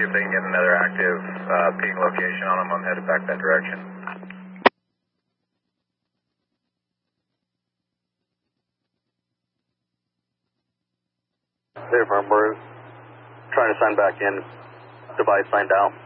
if they can get another active ping location on them. I'm headed back that direction. Clear firm, we're trying to sign back in. Device signed out.